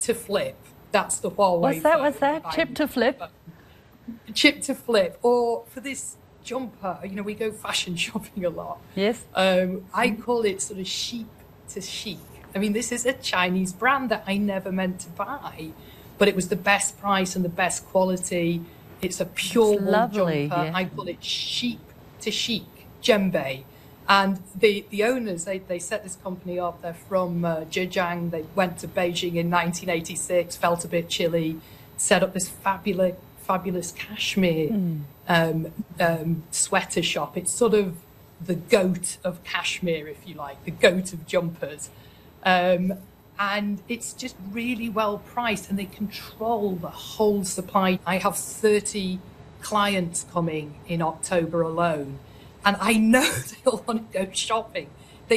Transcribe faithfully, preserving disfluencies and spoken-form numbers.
to flip. That's the Huawei. What's that? What's that? Chip to flip? Chip to flip. Or for this jumper, you know, we go fashion shopping a lot. Yes. Um, I call it sort of chic to chic. I mean, this is a Chinese brand that I never meant to buy, but it was the best price and the best quality. It's a pure it's wool lovely, jumper. yeah. I call it chic to chic, Jembe. And the, the owners, they, they set this company up. They're from uh, Zhejiang. They went to Beijing in nineteen eighty-six, felt a bit chilly, set up this fabulous, fabulous cashmere mm. um, um, sweater shop. It's sort of the goat of cashmere, if you like, the goat of jumpers. Um, and it's just really well priced, and they control the whole supply. I have thirty clients coming in October alone, and I know they'll want to go shopping